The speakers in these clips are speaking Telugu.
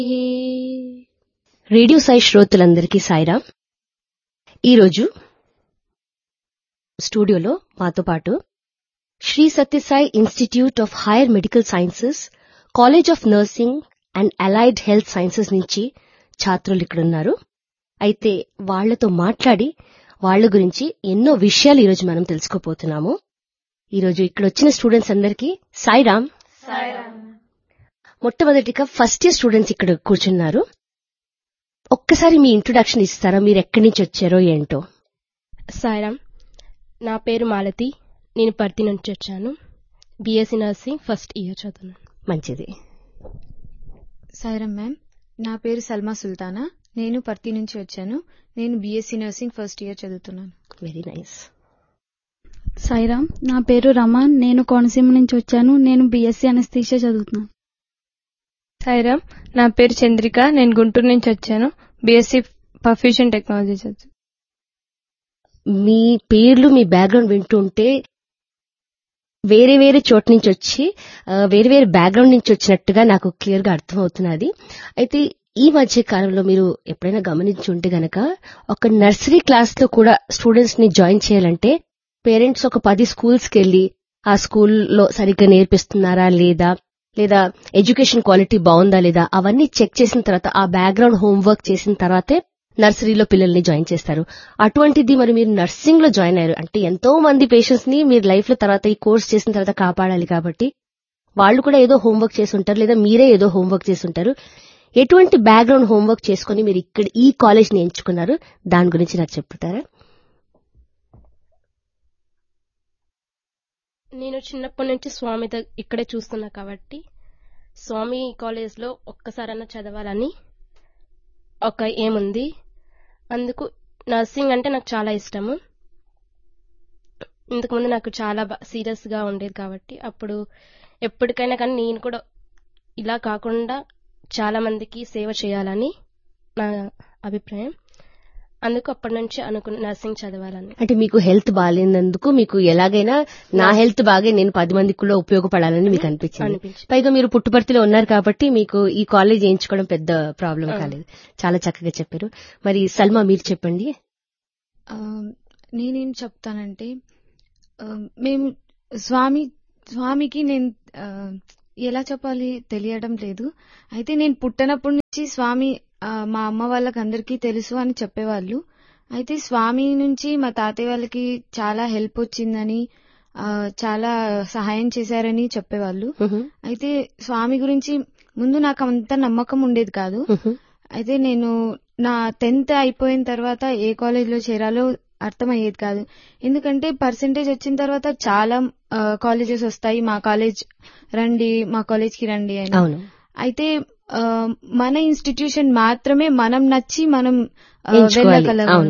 రేడియో సాయి శ్రోతలందరికీ సాయిరాం. ఈరోజు స్టూడియోలో మాతో పాటు Shri Sathya Sai institute of higher medical sciences, college of nursing and allied health sciences నుంచి ఛాత్రులు ఇక్కడున్నారు. అయితే వాళ్లతో మాట్లాడి వాళ్ల గురించి ఎన్నో విషయాలు ఈరోజు మనం తెలుసుకోపోతున్నాము. ఈరోజు ఇక్కడ వచ్చిన స్టూడెంట్స్ అందరికీ సాయిరాం. మొట్టమొదటిగా ఫస్ట్ ఇయర్ స్టూడెంట్స్ ఇక్కడ కూర్చున్నారు. ఒక్కసారి మీ ఇంట్రొడక్షన్ ఇస్తారా? మీరు ఎక్కడి నుంచి వచ్చారో ఏంటో. సాయిరామ్, నా పేరు మాలతి. నేను పర్తి నుంచి వచ్చాను. బీఎస్సీ నర్సింగ్ ఫస్ట్ ఇయర్ చదువుతున్నాను. మంచిది. సాయిరామ్ మ్యామ్, నా పేరు సల్మా సుల్తానా. నేను పర్తి నుంచి వచ్చాను. నేను బీఎస్సీ నర్సింగ్ ఫస్ట్ ఇయర్ చదువుతున్నాను. Very nice. సాయిరామ్, నా పేరు రమాన్. నేను కోనసీమ నుంచి వచ్చాను. నేను బీఎస్సీ అనస్థీషియా చదువుతున్నాను. సాయిరామ్, నా పేరు చంద్రిక. నేను గుంటూరు నుంచి వచ్చాను. బీఎస్సీ పర్ఫ్యూషన్ టెక్నాలజీ చదువు. మీ పేర్లు, మీ బ్యాక్గ్రౌండ్ వింటుంటే వేరే వేరే చోట నుంచి వచ్చి వేరే వేరే బ్యాక్గ్రౌండ్ నుంచి వచ్చినట్టుగా నాకు క్లియర్ గా అర్థమవుతున్నది. అయితే ఈ మధ్య కాలంలో మీరు ఎప్పుడైనా గమనించుంటే గనక ఒక నర్సరీ క్లాస్ లో కూడా స్టూడెంట్స్ ని జాయిన్ చేయాలంటే పేరెంట్స్ ఒక 10 స్కూల్స్ కి వెళ్లి ఆ స్కూల్లో సరిగ్గా నేర్పిస్తున్నారా లేదా ఎడ్యుకేషన్ క్వాలిటీ బాగుందా లేదా అవన్నీ చెక్ చేసిన తర్వాత ఆ బ్యాక్గ్రౌండ్ హోంవర్క్ చేసిన తర్వాతే నర్సరీలో పిల్లల్ని జాయిన్ చేస్తారు. అటువంటిది మరి మీరు నర్సింగ్ లో జాయిన్ అయ్యారు అంటే ఎంతో మంది పేషెంట్స్ ని మీరు లైఫ్ లో తర్వాత ఈ కోర్స్ చేసిన తర్వాత కాపాడాలి కాబట్టి వాళ్ళు కూడా ఏదో హోంవర్క్ చేసి ఉంటారు, లేదా మీరే ఏదో హోంవర్క్ చేసి ఉంటారు. ఎటువంటి బ్యాక్గ్రౌండ్ హోంవర్క్ చేసుకుని మీరు ఇక్కడ ఈ కాలేజ్ ని ఎంచుకున్నారు? దాని గురించి నాకు చెప్తారా? నేను చిన్నప్పటి నుంచి స్వామి ఇక్కడే చూస్తున్నా కాబట్టి స్వామి కాలేజ్లో ఒక్కసారన్నా చదవాలని ఒక ఏముంది. అందుకు నర్సింగ్ అంటే నాకు చాలా ఇష్టము. ఇంతకుముందు నాకు చాలా సీరియస్ గా ఉండేది కాబట్టి అప్పుడు ఎప్పటికైనా కానీ నేను కూడా ఇలా కాకుండా చాలా మందికి సేవ చేయాలని నా అభిప్రాయం. అందుకు అప్పటి నుంచి అనుకున్న నర్సింగ్ చదవాలని. అంటే మీకు హెల్త్ బాగాలేనందుకు మీకు ఎలాగైనా నా హెల్త్ బాగా నేను 10 మందికి కూడా ఉపయోగపడాలని మీకు అనిపించింది. పైగా మీరు పుట్టుపర్తిలో ఉన్నారు కాబట్టి మీకు ఈ కాలేజ్ చేయించుకోవడం పెద్ద ప్రాబ్లం కాలేదు. చాలా చక్కగా చెప్పారు. మరి సల్మా, మీరు చెప్పండి. నేనేం చెప్తానంటే, మేము స్వామికి నేను ఎలా చెప్పాలి తెలియడం లేదు. అయితే నేను పుట్టినప్పటి నుంచి స్వామి మా అమ్మ వాళ్ళకి అందరికీ తెలుసు అని చెప్పేవాళ్ళు. అయితే స్వామి నుంచి మా తాతయ్య వాళ్ళకి చాలా హెల్ప్ వచ్చిందని, చాలా సహాయం చేశారని చెప్పేవాళ్ళు. అయితే స్వామి గురించి ముందు నాకు అంత నమ్మకం ఉండేది కాదు. అయితే నేను నా 10th అయిపోయిన తర్వాత ఏ కాలేజ్ లో చేరాలో అర్థమయ్యేది కాదు. ఎందుకంటే పర్సెంటేజ్ వచ్చిన తర్వాత చాలా కాలేజెస్ వస్తాయి, మా కాలేజ్ రండి, మా కాలేజ్ కి రండి అని. అయితే మన ఇన్స్టిట్యూషన్ మాత్రమే మనం నచ్చి మనం వెళ్ళగలం.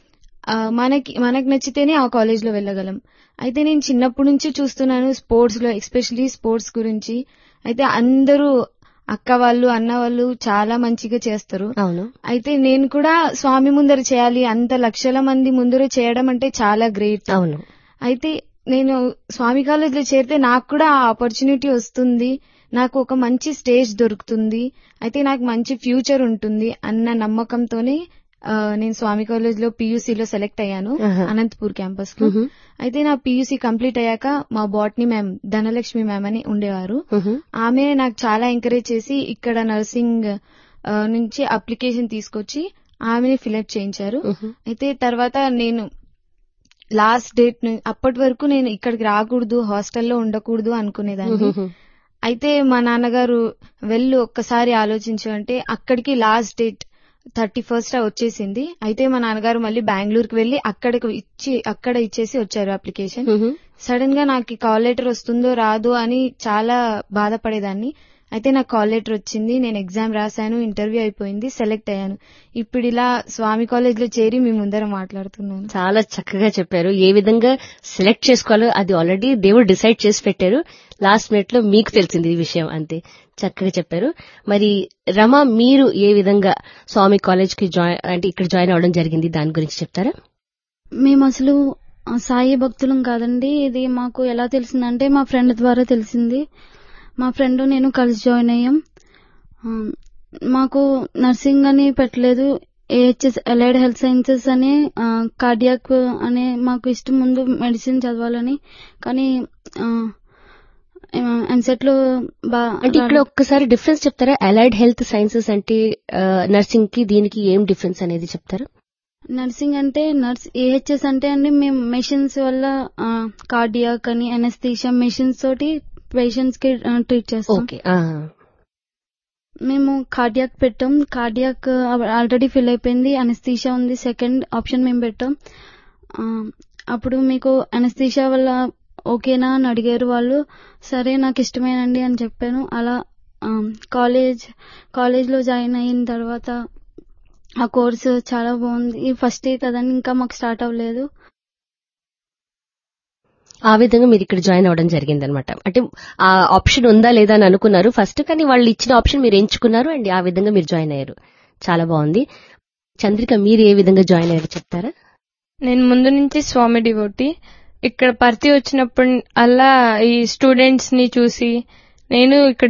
మనకు నచ్చితేనే ఆ కాలేజ్ లో వెళ్ళగలం. అయితే నేను చిన్నప్పటి నుంచి చూస్తున్నాను స్పోర్ట్స్ లో, ఎస్పెషలీ స్పోర్ట్స్ గురించి. అయితే అందరూ అక్క వాళ్ళు, అన్న వాళ్ళు చాలా మంచిగా చేస్తారు. అయితే నేను కూడా స్వామి ముందర చేయాలి, అంత లక్షల మంది ముందర చేయడం అంటే చాలా గ్రేట్. అయితే నేను స్వామి కాలేజ్ లో చేరితే నాకు కూడా ఆ ఆపర్చునిటీ వస్తుంది, నాకు ఒక మంచి స్టేజ్ దొరుకుతుంది, అయితే నాకు మంచి ఫ్యూచర్ ఉంటుంది అన్న నమ్మకంతోనే నేను స్వామి కాలేజ్ లో పీయూసీలో సెలెక్ట్ అయ్యాను, అనంతపూర్ క్యాంపస్ లో. అయితే నా పీయూసీ కంప్లీట్ అయ్యాక మా బాటనీ మ్యామ్ ధనలక్ష్మి మ్యామ్ అని ఉండేవారు. ఆమె నాకు చాలా ఎంకరేజ్ చేసి ఇక్కడ నర్సింగ్ నుంచి అప్లికేషన్ తీసుకొచ్చి ఆమెని ఫిలప్ చేయించారు. అయితే తర్వాత నేను లాస్ట్ డేట్ అప్పటి వరకు నేను ఇక్కడికి రాకూడదు, హాస్టల్లో ఉండకూడదు అనుకునేదాన్ని. అయితే మా నాన్నగారు వెళ్ళు ఒక్కసారి ఆలోచించు అంటే అక్కడికి లాస్ట్ డేట్ 31st వచ్చేసింది. అయితే మా నాన్నగారు మళ్ళీ బెంగళూరుకి వెళ్లి అక్కడ ఇచ్చేసి వచ్చారు అప్లికేషన్. సడన్ గా నాకు కాల్ లెటర్ వస్తుందో రాదో అని చాలా బాధపడేదాన్ని. అయితే నాకు కాల్ లెటర్ వచ్చింది, నేను ఎగ్జామ్ రాశాను, ఇంటర్వ్యూ అయిపోయింది, సెలెక్ట్ అయ్యాను. ఇప్పుడు ఇలా స్వామి కాలేజ్ లో చేరి మీ ముందర మాట్లాడుతున్నాను. చాలా చక్కగా చెప్పారు. ఏ విధంగా సెలెక్ట్ చేసుకోవాలో అది ఆల్రెడీ దేవుడు డిసైడ్ చేసి పెట్టారు, లాస్ట్ మినిట్ లో మీకు తెలిసింది ఈ విషయం, అంతే. చక్కగా చెప్పారు. మరి రమ, మీరు ఏ విధంగా స్వామి కాలేజ్ కి ఇక్కడ జాయిన్ అవడం జరిగింది, దాని గురించి చెప్తారా? మేము అసలు సాయి భక్తులం కాదండి. ఇది మాకు ఎలా తెలిసిందంటే మా ఫ్రెండ్ ద్వారా తెలిసింది. మా ఫ్రెండ్ నేను కలిసి జాయిన్ అయ్యాం. మాకు నర్సింగ్ అని పెట్టలేదు. ఏహెచ్ఎస్ అలైడ్ హెల్త్ సైన్సెస్ అని కార్డియాక్ అనే మాకు ఇష్టం ముందు మెడిసిన్ చదవాలని. కానీ ఎంసెట్ లో అంటే ఇక్కడ ఒక్కసారి డిఫరెన్స్ చెప్తారా? అలైడ్ హెల్త్ సైన్సెస్ అంటే నర్సింగ్ కి దీనికి ఏం డిఫరెన్స్ అనేది చెప్తారా? నర్సింగ్ అంటే ఏహెచ్ఎస్ అంటే అండి మేము మెషిన్స్ వల్ల కార్డియాక్ అని అనస్థీషియా మెషిన్స్ తోటి పేషెంట్స్ కి ట్రీట్ చేస్తాం. ఓకే. మేము కార్డియాక్ పెట్టాం. కార్డియాక్ ఆల్రెడీ ఫిల్ అయిపోయింది. అనస్థీషియా ఉంది, సెకండ్ ఆప్షన్ మేము పెట్టాం. అప్పుడు మీకు అనస్థీషియా వల్ల ఓకేనా అని అడిగారు వాళ్ళు. సరే నాకు ఇష్టమేనండి అని చెప్పాను. అలా కాలేజ్ లో జాయిన్ అయిన తర్వాత ఆ కోర్సు చాలా బాగుంది. ఫస్ట్ ఇయర్ కదండి, ఇంకా మాకు స్టార్ట్ అవ్వలేదు. ఆ విధంగా మీరు ఇక్కడ జాయిన్ అవ్వడం జరిగింది అనమాట. అంటే ఆ ఆప్షన్ ఉందా లేదా అని అనుకున్నారు ఫస్ట్, కానీ వాళ్ళు ఇచ్చిన ఆప్షన్ మీరు ఎంచుకున్నారు అండ్ ఆ విధంగా మీరు జాయిన్ అయ్యారు. చాలా బాగుంది. చంద్రిక, మీరు ఏ విధంగా జాయిన్ అయ్యారు చెప్తారా? నేను ముందు నుంచి స్వామి డివోటీ. ఇక్కడ పరిధి వచ్చినప్పుడు అలా ఈ స్టూడెంట్స్ ని చూసి నేను ఇక్కడ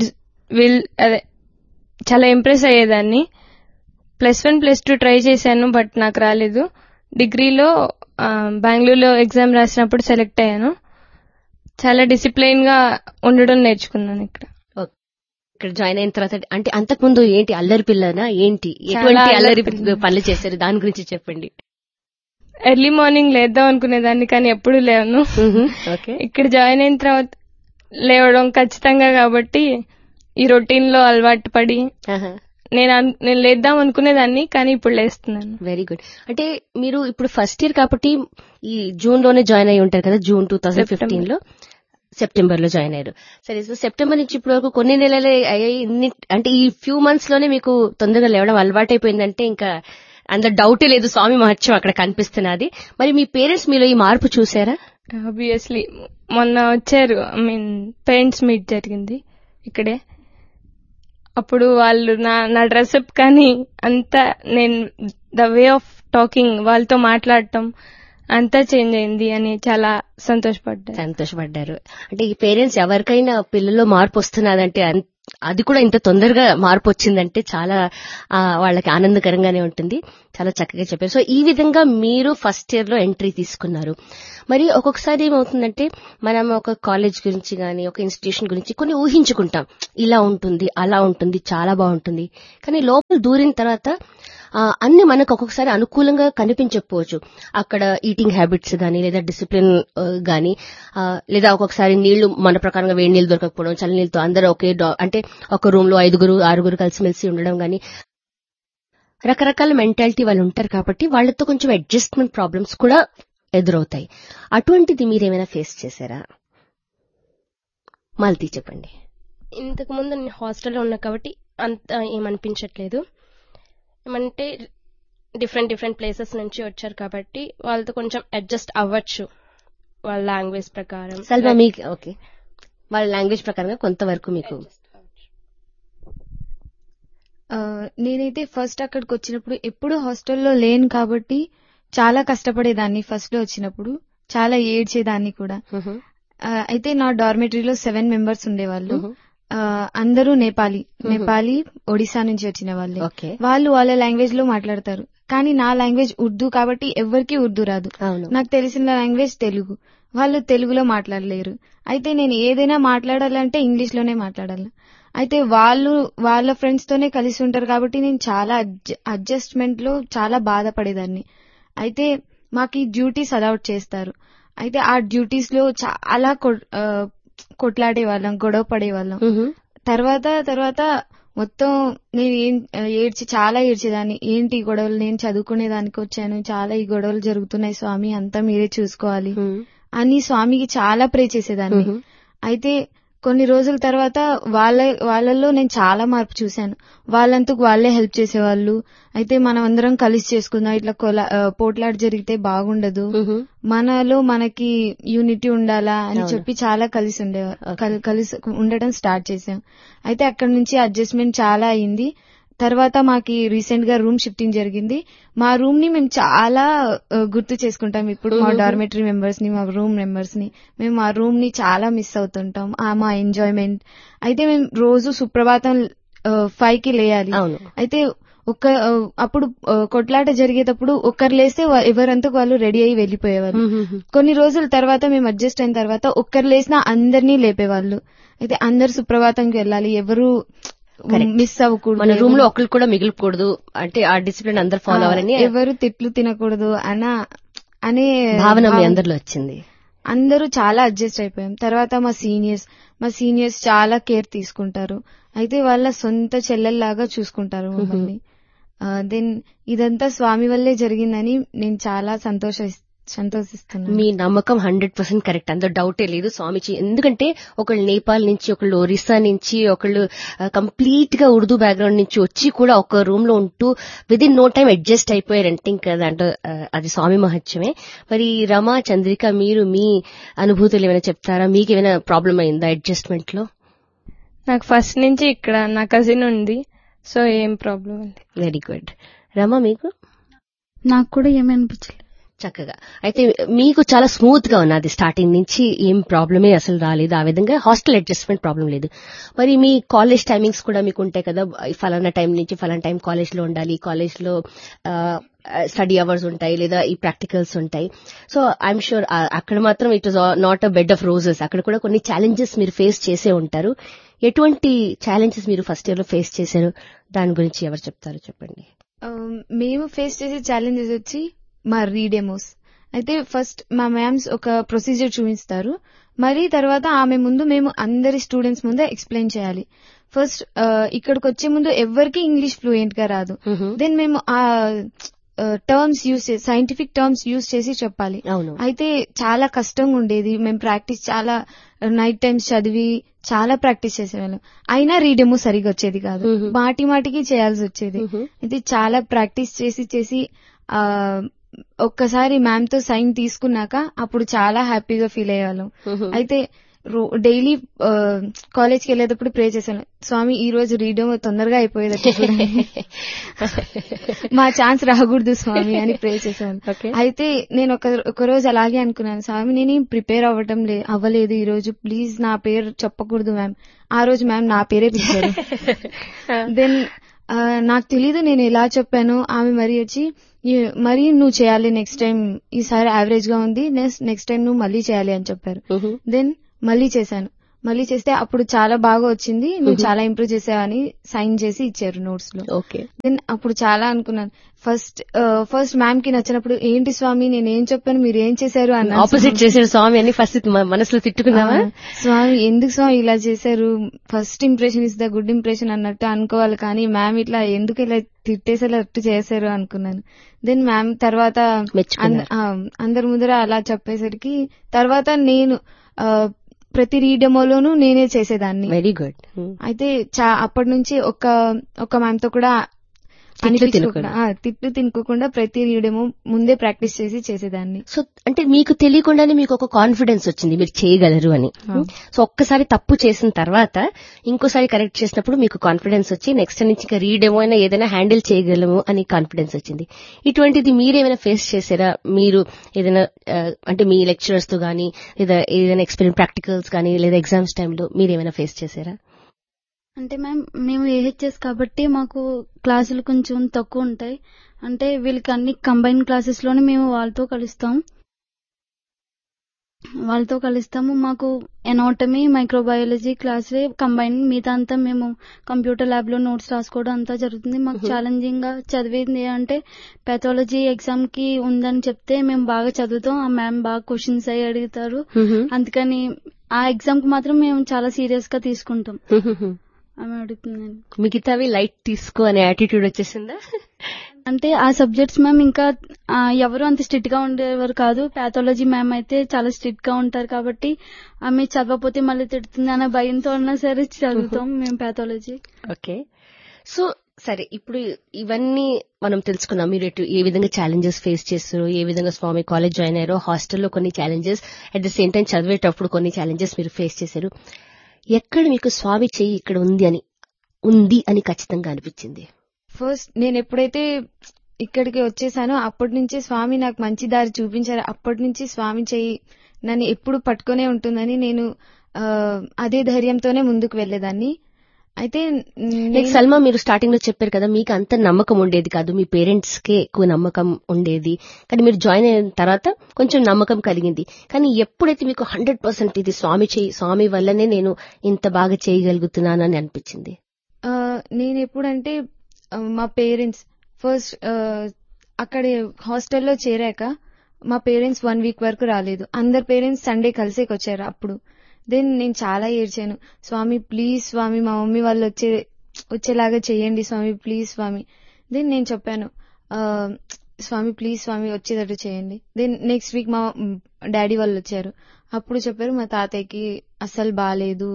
చాలా ఇంప్రెస్ అయ్యేదాన్ని. +1 +2 ట్రై చేశాను, బట్ నాకు రాలేదు. డిగ్రీలో బెంగళూరులో ఎగ్జామ్ రాసినప్పుడు సెలెక్ట్ అయ్యాను. చాలా డిసిప్లైన్ గా ఉండడం నేర్చుకున్నాను ఇక్కడ. ఇక్కడ జాయిన్ అయిన తర్వాత అంటే అంతకుముందు ఏంటి, అల్లరి పిల్లనా ఏంటి, ఎటువంటి అల్లరి పనులు చేశారు దాని గురించి చెప్పండి. ఎర్లీ మార్నింగ్ లేద్దాం అనుకునేదాన్ని, కానీ ఎప్పుడు లేవను. ఇక్కడ జాయిన్ అయిన తర్వాత లేవడం ఖచ్చితంగా కాబట్టి ఈ రొటీన్ లో అలవాటు పడి నేను లేద్దాం అనుకునేదాన్ని, కానీ ఇప్పుడు లేస్తున్నాను. Very good. అంటే మీరు ఇప్పుడు ఫస్ట్ ఇయర్ కాబట్టి ఈ జూన్ లోనే జాయిన్ అయి ఉంటారు కదా, జూన్ 2015 లో, సెప్టెంబర్ లో జాయిన్ అయ్యారు. సరే, సో సెప్టెంబర్ నుంచి ఇప్పటి వరకు కొన్ని నెలలే అయ్యాయి. అంటే ఈ ఫ్యూ మంత్స్ లోనే మీకు తొందరగా లేవడం అలవాటైపోయిందంటే ఇంకా అందరు డౌటే లేదు, స్వామి మహత్యం అక్కడ కనిపిస్తున్నది. మరి మీ పేరెంట్స్ మీలో ఈ మార్పు చూసారా? ఆబ్వియస్లీ మొన్న వచ్చారు, పేరెంట్స్ మీట్ జరిగింది ఇక్కడే. అప్పుడు వాళ్ళు నా డ్రెస్అప్ కానీ అంతా, నేను ద వే ఆఫ్ టాకింగ్, వాళ్ళతో మాట్లాడటం అంతా చేంజ్ అయింది అని చాలా సంతోషపడ్డారు. అంటే ఈ పేరెంట్స్ ఎవరికైనా పిల్లల్లో మార్పు వస్తున్నదంటే, అది కూడా ఇంత తొందరగా మార్పు వచ్చిందంటే చాలా వాళ్ళకి ఆనందకరంగానే ఉంటుంది. చాలా చక్కగా చెప్పారు. సో ఈ విధంగా మీరు ఫస్ట్ ఇయర్ లో ఎంట్రీ తీసుకున్నారు. మరి ఒక్కొక్కసారి ఏమవుతుందంటే, మనం ఒక కాలేజ్ గురించి గానీ ఒక ఇన్స్టిట్యూషన్ గురించి కొన్ని ఊహించుకుంటాం, ఇలా ఉంటుంది అలా ఉంటుంది చాలా బాగుంటుంది. కానీ లోపల దూరిన తర్వాత అన్ని మనకు ఒక్కొక్కసారి అనుకూలంగా కనిపించకపోవచ్చు. అక్కడ ఈటింగ్ హ్యాబిట్స్ గానీ లేదా డిసిప్లిన్ గానీ, లేదా ఒక్కొక్కసారి నీళ్లు మన ప్రకారంగా వేడి నీళ్లు దొరకకపోవడం, చల్ల నీళ్ళతో అందరూ అంటే ఒక రూమ్ లో 5-6 కలిసిమెలిసి ఉండడం గానీ, రకరకాల మెంటాలిటీ వాళ్ళు ఉంటారు కాబట్టి వాళ్ళతో కొంచెం అడ్జస్ట్మెంట్ ప్రాబ్లమ్స్ కూడా ఎదురవుతాయి. అటువంటిది మీరేమైనా ఫేస్ చేశారా? మాలతి చెప్పండి. ఇంతకు ముందు నేను హాస్టల్లో ఉన్నా కాబట్టి అంత ఏమనిపించట్లేదు. ఏమంటే డిఫరెంట్ ప్లేసెస్ నుంచి వచ్చారు కాబట్టి వాళ్ళతో కొంచెం అడ్జస్ట్ అవ్వచ్చు, వాళ్ళ లాంగ్వేజ్ ప్రకారం. సల్మా, మీకు ఓకే, వాళ్ళ లాంగ్వేజ్ ప్రకారంగా కొంతవరకు మీకు? నేనైతే ఫస్ట్ అక్కడికి వచ్చినప్పుడు ఎప్పుడు హాస్టల్లో లేను కాబట్టి చాలా కష్టపడేదాన్ని. ఫస్ట్ లో వచ్చినప్పుడు చాలా ఏడ్చేదాన్ని కూడా. అయితే నా డార్మెటరీలో 7 మెంబర్స్ ఉండేవాళ్ళు. అందరూ నేపాలీ ఒడిశా నుంచి వచ్చిన వాళ్ళే. వాళ్ళు వాళ్ళ లాంగ్వేజ్ లో మాట్లాడతారు, కానీ నా లాంగ్వేజ్ ఉర్దూ కాబట్టి ఎవరికి ఉర్దూ రాదు. నాకు తెలిసిన లాంగ్వేజ్ తెలుగు, వాళ్ళు తెలుగులో మాట్లాడలేరు. అయితే నేను ఏదైనా మాట్లాడాలంటే ఇంగ్లీష్ లోనే మాట్లాడాలి. అయితే వాళ్ళు వాళ్ళ ఫ్రెండ్స్ తోనే కలిసి ఉంటారు కాబట్టి నేను చాలా అడ్జస్ట్మెంట్ లో చాలా బాధపడేదాన్ని. అయితే మాకు ఈ డ్యూటీస్ అలౌట్ చేస్తారు. అయితే ఆ డ్యూటీస్ లో చాలా కొట్లాడే వాళ్ళం, గొడవ పడే వాళ్ళం. తర్వాత మొత్తం నేను చాలా ఏడ్చేదాన్ని. ఏంటి గొడవలు, నేను చదువుకునేదానికి వచ్చాను, చాలా ఈ గొడవలు జరుగుతున్నాయి స్వామి, అంతా మీరే చూసుకోవాలి అని స్వామికి చాలా ప్రే చేసేదాన్ని. అయితే కొన్ని రోజుల తర్వాత వాళ్ళల్లో నేను చాలా మార్పు చూశాను. వాళ్ళంతకు వాళ్ళే హెల్ప్ చేసేవాళ్ళు. అయితే మనం అందరం కలిసి చేసుకుందాం, ఇట్లా పోట్లాట జరిగితే బాగుండదు, మనలో మనకి యూనిటీ ఉండాలా అని చెప్పి చాలా కలిసి ఉండటం స్టార్ట్ చేశాం. అయితే అక్కడ నుంచి అడ్జస్ట్మెంట్ చాలా అయింది. తర్వాత మాకి రీసెంట్ గా రూమ్ షిఫ్టింగ్ జరిగింది. మా రూమ్ ని మేము చాలా గుర్తు చేసుకుంటాం ఇప్పుడు, మా డార్మెటరీ మెంబర్స్ ని, మా రూమ్ మెంబర్స్ ని. మేము ఆ రూమ్ ని చాలా మిస్ అవుతుంటాం, మా ఎంజాయ్మెంట్. అయితే మేము రోజు సుప్రభాతం 5 కి లేయాలి. అవును. అయితే అప్పుడు కొట్లాట జరిగేటప్పుడు ఒక్కరు లేస్తే ఎవరంతా వాళ్ళు రెడీ అయ్యి వెళ్ళిపోయేవాళ్ళు. కొన్ని రోజుల తర్వాత మేము అడ్జస్ట్ అయిన తర్వాత ఒక్కరు లేసినా అందరినీ లేపేవాళ్ళు. అయితే అందరు సుప్రభాతంకి వెళ్ళాలి, ఎవరు మిస్ అవ్వకూడదు, మన రూమ్ లో ఒకళ్ళు కూడా మిగిలిపోకూడదు, అంటే ఆ డిసిప్లిన్ అందరు ఫాలో అవ్వాలని, ఎవరు తిట్లు తినకూడదు అనే భావన మీ అందరిలో వచ్చింది. అందరూ చాలా అడ్జస్ట్ అయిపోయాం. తర్వాత మా సీనియర్స్ చాలా కేర్ తీసుకుంటారు. అయితే వాళ్ళ సొంత చెల్లెల్లాగా చూసుకుంటారు మమ్మల్ని. దెన్ ఇదంతా స్వామి వల్లే జరిగిందని నేను చాలా సంతోషిస్తున్నాను. మీ నమ్మకం 100% కరెక్ట్, అందులో డౌటే లేదు. స్వామిజీ ఎందుకంటే ఒకళ్ళు నేపాల్ నుంచి, ఒకళ్ళు ఒరిస్సా నుంచి, ఒకళ్ళు కంప్లీట్ గా ఉర్దూ బ్యాక్గ్రౌండ్ నుంచి వచ్చి కూడా ఒక రూమ్ లో ఉంటూ విదిన్ నో టైం అడ్జస్ట్ అయిపోయారంటే ఇంకా దాంట్లో అది స్వామి మహత్యమే. మరి రమా, చంద్రిక, మీరు మీ అనుభూతులు ఏమైనా చెప్తారా? మీకు ఏమైనా ప్రాబ్లం అయిందా అడ్జస్ట్మెంట్ లో? నాకు ఫస్ట్ నుంచి ఇక్కడ నా కజిన్ ఉంది, సో ఏం ప్రాబ్లం అండి. Very good. రమా, మీకు? నాకు కూడా ఏమీ అనిపించలేదు. చక్కగా. అయితే మీకు చాలా స్మూత్ గా ఉన్నది స్టార్టింగ్ నుంచి, ఏం ప్రాబ్లమే అసలు రాలేదు. ఆ విధంగా హాస్టల్ అడ్జస్ట్మెంట్ ప్రాబ్లం లేదు. మరి మీ కాలేజ్ టైమింగ్స్ కూడా మీకు ఉంటాయి కదా, ఫలానా టైం నుంచి ఫలానా టైం కాలేజ్ లో ఉండాలి, కాలేజ్ లో స్టడీ అవర్స్ ఉంటాయి, లేదా ఈ ప్రాక్టికల్స్ ఉంటాయి. సో ఐఎమ్ షూర్ అక్కడ మాత్రం it was not a bed of roses. అక్కడ కూడా కొన్ని ఛాలెంజెస్ మీరు ఫేస్ చేసే ఉంటారు. ఎటువంటి ఛాలెంజెస్ మీరు ఫస్ట్ ఇయర్ లో ఫేస్ చేశారు? దాని గురించి ఎవరు చెప్తారు, చెప్పండి. మేము ఫేస్ చేసే ఛాలెంజెస్ వచ్చి మా రీడెమోస్. అయితే ఫస్ట్ మా మ్యామ్స్ ఒక ప్రొసీజర్ చూపిస్తారు, మరి తర్వాత ఆమె ముందు మేము అందరి స్టూడెంట్స్ ముందు ఎక్స్ప్లెయిన్ చేయాలి. ఫస్ట్ ఇక్కడికి వచ్చే ముందు ఎవరికి ఇంగ్లీష్ ఫ్లూయెంట్ గా రాదు. దెన్ మేము ఆ టర్మ్స్ సైంటిఫిక్ టర్మ్స్ యూజ్ చేసి చెప్పాలి. అయితే చాలా కష్టంగా ఉండేది. మేము ప్రాక్టీస్ చాలా నైట్ టైమ్స్ చదివి చాలా ప్రాక్టీస్ చేసేవాళ్ళం. అయినా రీడెమో సరిగా వచ్చేది కాదు, మాటికి చేయాల్సి వచ్చేది. అయితే చాలా ప్రాక్టీస్ చేసి ఒక్కసారి మ్యామ్ తో సైన్ తీసుకున్నాక అప్పుడు చాలా హ్యాపీగా ఫీల్ అయ్యేవాళ్ళం. అయితే డైలీ కాలేజ్కి వెళ్ళేటప్పుడు ప్రే చేశాను, స్వామి ఈ రోజు రీడెమో తొందరగా అయిపోయేదట్టు మా ఛాన్స్ రాకూడదు స్వామి అని ప్రే చేశాను. అయితే నేను ఒక రోజు అలాగే అనుకున్నాను, స్వామి నేను ప్రిపేర్ అవ్వలేదు ఈ రోజు, ప్లీజ్ నా పేరు చెప్పకూడదు మ్యామ్. ఆ రోజు మ్యామ్ నా పేరే పిలిచారు. దెన్ నాకు తెలీదు నేను ఎలా చెప్పాను. ఆమె మరి నువ్వు చేయాలి నెక్స్ట్ టైం, ఈసారి యావరేజ్ గా ఉంది, నెక్స్ట్ టైం నువ్వు మళ్ళీ చేయాలి అని చెప్పారు. దెన్ మళ్ళీ చేశాను. మళ్ళీ చేస్తే అప్పుడు చాలా బాగా వచ్చింది, నువ్వు చాలా ఇంప్రూవ్ చేసావని సైన్ చేసి ఇచ్చారు నోట్స్ లో. దెన్ అప్పుడు చాలా అనుకున్నాను. ఫస్ట్ మ్యామ్ కి నచ్చినప్పుడు ఏంటి స్వామి నేనేం చెప్పాను మీరు ఏం చేశారు అన్న ఆపోజిట్ చేశారు స్వామి అని ఫస్ట్ మనసులో తిట్టుకున్నావా? స్వామి ఎందుకు స్వామి ఇలా చేశారు, first impression is the good impression అన్నట్టు అనుకోవాలి, కానీ మ్యామ్ ఇట్లా ఎందుకు ఇలా తిట్టేసేటట్టు చేశారు అనుకున్నాను. దెన్ మ్యామ్ తర్వాత అందరి ముందర అలా చెప్పేసరికి తర్వాత నేను ప్రతి రీడెమోలోనూ నేనే చేసేదాన్ని. Very good. అయితే అప్పటి నుంచి ఒక మ్యామ్ తో కూడా తిట్లు తినుకోకుండా ప్రతి రీడెమో ముందే ప్రాక్టీస్ చేసేదాన్ని. సో అంటే మీకు తెలియకుండానే మీకు ఒక కాన్ఫిడెన్స్ వచ్చింది మీరు చేయగలరు అని. సో ఒక్కసారి తప్పు చేసిన తర్వాత ఇంకోసారి కరెక్ట్ చేసినప్పుడు మీకు కాన్ఫిడెన్స్ వచ్చి నెక్స్ట్ నుంచి ఇంకా రీడెమో అయినా ఏదైనా హ్యాండిల్ చేయగలము అని కాన్ఫిడెన్స్ వచ్చింది. ఇటువంటిది మీరేమైనా ఫేస్ చేశారా? మీరు ఏదైనా అంటే మీ లెక్చరర్స్ తో గానీ లేదా ఏదైనా ఎక్స్పీరియన్స్ ప్రాక్టికల్స్ కానీ లేదా ఎగ్జామ్స్ టైంలో మీరేమైనా ఫేస్ చేశారా? అంటే మేము ఏహెచ్ఎస్ కాబట్టి మాకు క్లాసులు కొంచెం తక్కువ ఉంటాయి. అంటే వీళ్ళకి అన్ని కంబైన్ క్లాసెస్ లోనే మేము వాళ్ళతో కలుస్తాము. మాకు ఎనాటమీ మైక్రోబయాలజీ క్లాసులే కంబైన్, మిగతా అంతా మేము కంప్యూటర్ ల్యాబ్ లో నోట్స్ రాసుకోవడం అంతా జరుగుతుంది. మాకు ఛాలెంజింగ్ గా చదివేది అంటే పాథాలజీ ఎగ్జామ్ కి ఉందని చెప్తే మేము బాగా చదువుతాం, ఆ మ్యామ్ బాగా క్వశ్చన్స్ అయ్యి అడుగుతారు, అందుకని ఆ ఎగ్జామ్ కి మాత్రం మేము చాలా సీరియస్ గా తీసుకుంటాం. ఆమె అడుగుతుందండి, మిగతావి లైట్ తీసుకో అనే యాటిట్యూడ్ వచ్చేసిందా? అంటే ఆ సబ్జెక్ట్స్ మ్యామ్ ఇంకా ఎవరు అంత స్ట్రిక్ట్ గా ఉండేవారు కాదు. పాథాలజీ మ్యామ్ అయితే చాలా స్ట్రిక్ట్ గా ఉంటారు కాబట్టి ఆమె చదవకపోతే మళ్ళీ తిడుతుంది అనే భయంతో ఉన్నా సరే చదువుతాం మేము పాథాలజీ. ఓకే. సో సరే, ఇప్పుడు ఇవన్నీ మనం తెలుసుకున్నాం. మీరు ఏ విధంగా ఛాలెంజెస్ ఫేస్ చేస్తారో, ఏ విధంగా స్వామి కాలేజ్ జాయిన్ అయ్యారో, హాస్టల్లో కొన్ని challenges, at the same time చదివేటప్పుడు కొన్ని ఛాలెంజెస్ మీరు ఫేస్ చేశారు. ఎక్కడ మీకు స్వామి చెయ్యి ఇక్కడ ఉంది అని ఖచ్చితంగా అనిపించింది? ఫస్ట్ నేను ఎప్పుడైతే ఇక్కడికి వచ్చేసానో అప్పటి నుంచి స్వామి నాకు మంచి దారి చూపించారు. అప్పటి నుంచి స్వామి చెయ్యి నన్ను ఎప్పుడు పట్టుకునే ఉంటుందని నేను అదే ధైర్యంతోనే ముందుకు వెళ్లేదాన్ని. అయితే లైక్ సల్మా, మీరు స్టార్టింగ్ లో చెప్పారు కదా మీకు అంత నమ్మకం ఉండేది కాదు, మీ పేరెంట్స్ కే ఎక్కువ నమ్మకం ఉండేది, కానీ మీరు జాయిన్ అయిన తర్వాత కొంచెం నమ్మకం కలిగింది. కానీ ఎప్పుడైతే మీకు 100% ఇది స్వామి వల్లనే నేను ఇంత బాగా చేయగలుగుతున్నానని అనిపించింది? నేను ఎప్పుడంటే మా పేరెంట్స్ ఫస్ట్ అక్కడ హాస్టల్లో చేరాక మా పేరెంట్స్ 1 వీక్ వరకు రాలేదు. అందరు పేరెంట్స్ సండే కలిసేకి వచ్చారు. అప్పుడు దెన్ నేను చాలా ఏడ్చాను, స్వామి ప్లీజ్ స్వామి మా మమ్మీ వాళ్ళు వచ్చేలాగా చేయండి స్వామి, ప్లీజ్ స్వామి. దెన్ నేను చెప్పాను, స్వామి ప్లీజ్ స్వామి వచ్చేటట్టు చేయండి. దెన్ నెక్స్ట్ వీక్ మా డాడీ వాళ్ళు వచ్చారు. అప్పుడు చెప్పారు మా తాతయ్యకి అస్సలు బాలేదు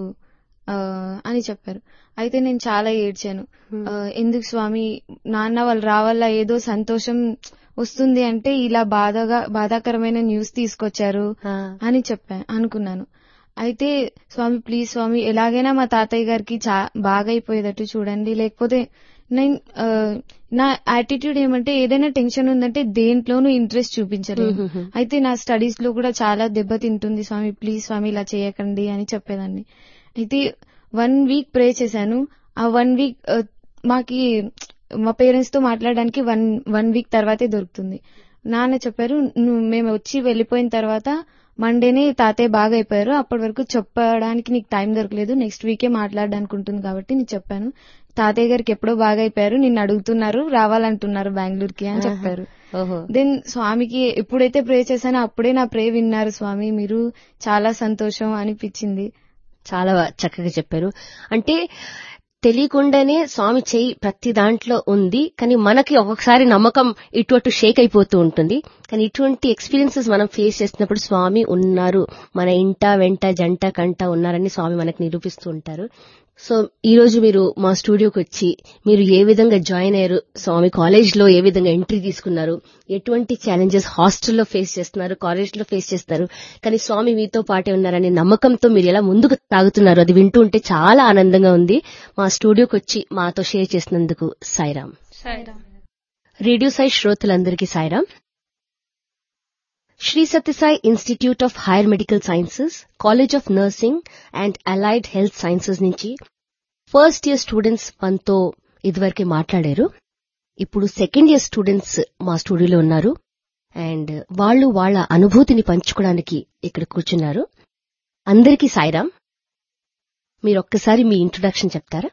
అని చెప్పారు. అయితే నేను చాలా ఏడ్చాను, ఎందుకు స్వామి, నాన్న వాళ్ళు రావాలా, ఏదో సంతోషం వస్తుంది అంటే ఇలా బాధాకరమైన న్యూస్ తీసుకొచ్చారు అని అనుకున్నాను. అయితే స్వామి ప్లీజ్ స్వామి ఎలాగైనా మా తాతయ్య గారికి బాగా అయిపోయేటట్టు చూడండి, లేకపోతే నేను నా యాటిట్యూడ్ ఏమంటే ఏదైనా టెన్షన్ ఉందంటే దేంట్లోనూ ఇంట్రెస్ట్ చూపించలేదు. అయితే నా స్టడీస్ లో కూడా చాలా దెబ్బతింటుంది స్వామి, ప్లీజ్ స్వామి ఇలా చేయకండి అని చెప్పేదాన్ని. అయితే 1 వీక్ ప్రే చేశాను. ఆ 1 వీక్ మాకి మా పేరెంట్స్ తో మాట్లాడడానికి 1 వీక్ తర్వాతే దొరుకుతుంది. నాన్న చెప్పారు, మేము వచ్చి వెళ్లిపోయిన తర్వాత మండేనే తాతయ్య బాగా అయిపోయారు, అప్పటి వరకు చెప్పడానికి నీకు టైం దొరకలేదు, నెక్స్ట్ వీకే మాట్లాడడానికి ఉంటుంది కాబట్టి నేను చెప్పాను, తాతయ్య గారికి ఎప్పుడో బాగా అయిపోయారు, నిన్ను అడుగుతున్నారు, రావాలంటున్నారు బెంగళూరుకి అని చెప్పారు. దెన్ స్వామికి ఎప్పుడైతే ప్రే చేశానో అప్పుడే నా ప్రే విన్నారు స్వామి, మీరు చాలా సంతోషం అనిపించింది. చాలా చక్కగా చెప్పారు. అంటే తెలియకుండానే స్వామి చేయి ప్రతి దాంట్లో ఉంది, కానీ మనకి ఒక్కొక్కసారి నమ్మకం ఇటు అటు షేక్ అయిపోతూ ఉంటుంది. కానీ ఇటువంటి ఎక్స్పీరియన్సెస్ మనం ఫేస్ చేస్తున్నప్పుడు స్వామి ఉన్నారు, మన ఇంట వెంట జంట కంట ఉన్నారని స్వామి మనకు నిరూపిస్తూ ఉంటారు. సో ఈ రోజు మీరు మా స్టూడియోకి వచ్చి మీరు ఏ విధంగా జాయిన్ అయ్యారు, స్వామి కాలేజ్ లో ఏ విధంగా ఎంట్రీ తీసుకున్నారు, ఎటువంటి ఛాలెంజెస్ హాస్టల్లో ఫేస్ చేస్తున్నారు, కాలేజ్ లో ఫేస్ చేస్తున్నారు, కానీ స్వామి మీతో పాటే ఉన్నారనే నమ్మకంతో మీరు ఎలా ముందుకు తాగుతున్నారు, అది వింటూ ఉంటే చాలా ఆనందంగా ఉంది. మా స్టూడియోకి వచ్చి మాతో షేర్ చేసినందుకు సాయిరాం. రేడియో సాయి శ్రోతలందరికీ Sairam. Shri Sathya Sai institute of higher medical sciences, college of nursing and allied health sciences నుంచి ఫస్ట్ ఇయర్ స్టూడెంట్స్ మనతో ఇదివరకే మాట్లాడారు. ఇప్పుడు సెకండ్ ఇయర్ స్టూడెంట్స్ మా స్టూడియోలో ఉన్నారు అండ్ వాళ్ళు వాళ్ళ అనుభూతిని పంచుకోవడానికి ఇక్కడ కూర్చున్నారు. అందరికీ సాయిరాం. మీరు ఒక్కసారి మీ ఇంట్రొడక్షన్ చెప్తారా?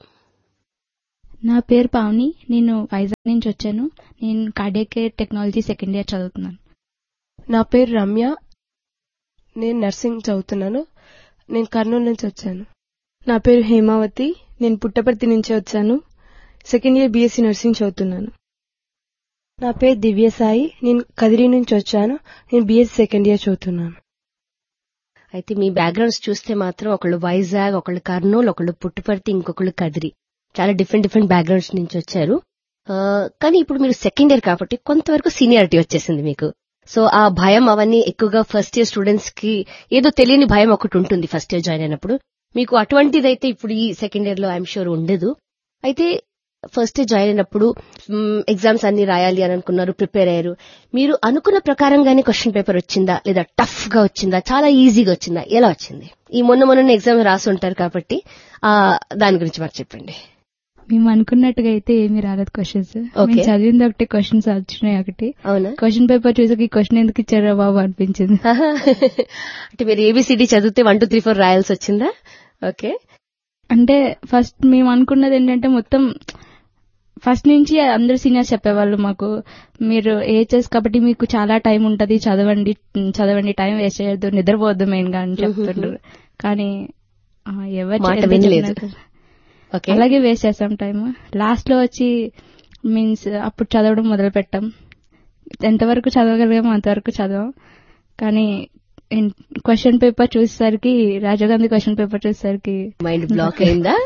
నా పేరు పావని, నేను వైజాగ్ నుంచి వచ్చాను. నేను cardiac care technology second year చదువుతున్నాను. నా పేరు రమ్య, నేను నర్సింగ్ చదువుతున్నాను. నేను కర్నూలు నుంచి వచ్చాను. నా పేరు హేమావతి, నేను పుట్టపర్తి నుంచి వచ్చాను. సెకండ్ ఇయర్ బీఎస్సీ నర్సింగ్ చదువుతున్నాను. నా పేరు దివ్యసాయి, నేను కదిరి నుంచి వచ్చాను. నేను బీఎస్సీ సెకండ్ ఇయర్ చదువుతున్నాను. అయితే మీ బ్యాక్గ్రౌండ్స్ చూస్తే మాత్రం ఒకళ్ళు వైజాగ్, ఒకళ్ళు కర్నూలు, ఒకళ్ళు పుట్టపర్తి, ఇంకొకళ్ళు కదిరి, చాలా డిఫరెంట్ బ్యాక్గ్రౌండ్స్ నుంచి వచ్చారు. కానీ ఇప్పుడు మీరు సెకండ్ ఇయర్ కాబట్టి కొంతవరకు సీనియారిటీ వచ్చేసింది మీకు. సో ఆ భయం అవన్నీ ఎక్కువగా ఫస్ట్ ఇయర్ స్టూడెంట్స్ కి ఏదో తెలియని భయం ఒకటి ఉంటుంది ఫస్ట్ ఇయర్ జాయిన్ అయినప్పుడు. మీకు అటువంటిదైతే ఇప్పుడు ఈ సెకండ్ ఇయర్ లో ఐఎమ్ షూర్ ఉండదు. అయితే ఫస్ట్ ఇయర్ జాయిన్ అయినప్పుడు ఎగ్జామ్స్ అన్ని రాయాలి అని అనుకున్నారు, ప్రిపేర్ అయ్యారు. మీరు అనుకున్న ప్రకారంగానే క్వశ్చన్ పేపర్ వచ్చిందా, లేదా టఫ్ గా వచ్చిందా, చాలా ఈజీగా వచ్చిందా, ఎలా వచ్చింది? ఈ మొన్న ఎగ్జామ్ రాసి ఉంటారు కాబట్టి దాని గురించి మాకు చెప్పండి. మేము అనుకున్నట్టుగా అయితే ఏమీ రాలేదు క్వశ్చన్స్. చదివింది ఒకటి, క్వశ్చన్స్ వచ్చినాయి ఒకటి. అవునా? క్వశ్చన్ పేపర్ చూసాక ఈ క్వశ్చన్ ఎందుకు ఇచ్చారా బాబు అనిపించింది. అంటే మీరు ఏబిసిడి చదివితే 1 2 3 4 రాయాల్సి వచ్చిందా? ఓకే. అంటే ఫస్ట్ మేము అనుకున్నది ఏంటంటే మొత్తం ఫస్ట్ నుంచి అందరు సీనియర్స్ చెప్పేవాళ్ళు మాకు, మీరు ఏహెచ్ఎస్ కాబట్టి మీకు చాలా టైం ఉంటది, చదవండి, టైం వేస్ట్ చేయొద్దు, నిద్రపోవద్దు మెయిన్ గా అని చెప్తుండ్రు. కానీ ఎవరు వినలేదు. అలాగే వేస్ట్ చేస్తాం టైం. లాస్ట్ లో వచ్చి మీన్స్ అప్పుడు చదవడం మొదలు పెట్టాం. ఎంతవరకు చదవగలిగామో అంతవరకు చదవం. కానీ క్వశ్చన్ పేపర్ చూసేసరికి, రాజీవ్ గాంధీ క్వశ్చన్ పేపర్ చూసేసరికి మైండ్ బ్లాక్ అయిందా?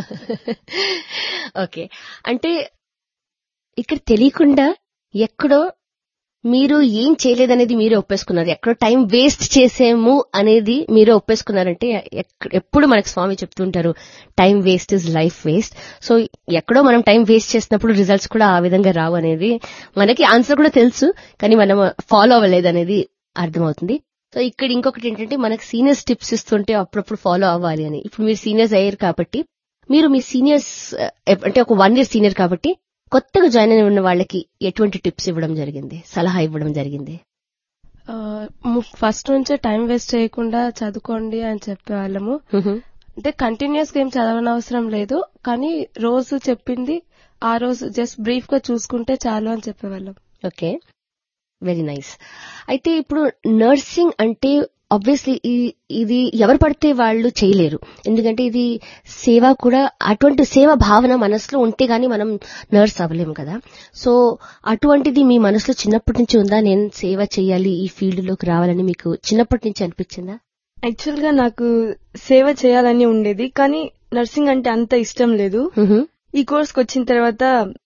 ఓకే. అంటే ఇక్కడ తెలియకుండా ఎక్కడో మీరు ఏం చేయలేదనేది మీరే ఒప్పేసుకున్నారు, ఎక్కడో టైం వేస్ట్ చేసేము అనేది మీరే ఒప్పేసుకున్నారంటే, ఎప్పుడు మనకు స్వామి చెప్తుంటారు time waste is life waste. So ఎక్కడో మనం టైం వేస్ట్ చేసినప్పుడు రిజల్ట్స్ కూడా ఆ విధంగా రావు అనేది మనకి ఆన్సర్ కూడా తెలుసు, కానీ మనం ఫాలో అవ్వలేదు అనేది అర్థమవుతుంది. సో ఇక్కడ ఇంకొకటి ఏంటంటే, మనకు సీనియర్స్ టిప్స్ ఇస్తుంటే అప్పుడప్పుడు ఫాలో అవ్వాలి అని. ఇప్పుడు మీరు సీనియర్స్ అయ్యారు కాబట్టి మీరు మీ సీనియర్స్ అంటే ఒక 1 year సీనియర్ కాబట్టి కొత్తగా జాయిన్ అయిన ఉన్న వాళ్ళకి ఎటువంటి టిప్స్ ఇవ్వడం జరిగింది, సలహా ఇవ్వడం జరిగింది? ఫస్ట్ నుంచే టైం వేస్ట్ చేయకుండా చదువుకోండి అని చెప్పేవాళ్ళము. అంటే కంటిన్యూస్ గా ఏం చదవనవసరం లేదు, కానీ రోజు చెప్పింది ఆ రోజు జస్ట్ బ్రీఫ్ గా చూసుకుంటే చాలు అని చెప్పేవాళ్ళం. Okay, very nice. అయితే ఇప్పుడు నర్సింగ్ అంటే ఆబ్వియస్లీ ఇది ఎవరు పడితే వాళ్ళు చేయలేరు, ఎందుకంటే ఇది సేవ కూడా, అటువంటి సేవ భావన మనసులో ఉంటే గానీ మనం నర్స్ అవ్వలేము కదా. సో అటువంటిది మీ మనసులో చిన్నప్పటి నుంచి ఉందా, నేను సేవ చేయాలి, ఈ ఫీల్డ్ లోకి రావాలని మీకు చిన్నప్పటి నుంచి అనిపించిందా? యాక్చువల్ గా నాకు సేవ చేయాలని ఉండేది, కానీ నర్సింగ్ అంటే అంత ఇష్టం లేదు. ఈ కోర్స్ కి వచ్చిన తర్వాత